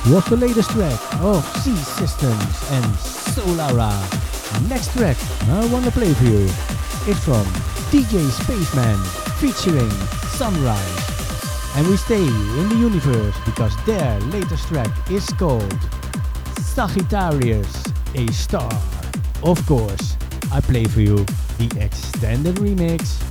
was the latest track of Sea Systems and Solara. Next track I wanna play for you is from DJ Spaceman featuring Sunrise. And we stay in the universe because their latest track is called Sagittarius, a Star. Of course, I play for you the extended remix.